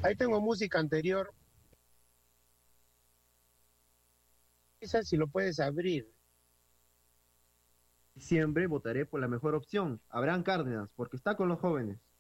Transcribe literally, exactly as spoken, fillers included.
Ahí tengo música anterior. Esa si lo puedes abrir. Siempre votaré por la mejor opción, Abraham Cárdenas, porque está con los jóvenes.